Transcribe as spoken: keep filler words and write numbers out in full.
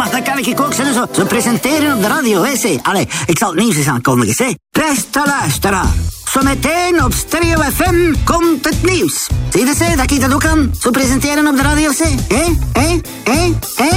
maar dan kan ik ook zo, zo presenteren op de radio, hè, zeg. Allee, ik zal het nieuws eens aankondigen, hè. Beste luisteraar, zometeen op Stereo F M komt het nieuws. Zie je, zeg, dat ik dat ook kan, zo presenteren op de radio, zeg. Hé, hé, hé, hé.